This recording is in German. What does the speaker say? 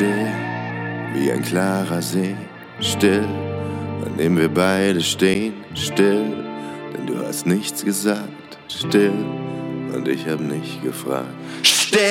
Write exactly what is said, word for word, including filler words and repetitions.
still wie ein klarer See, still, an dem wir beide stehen, still, denn du hast nichts gesagt, still, und ich hab nicht gefragt.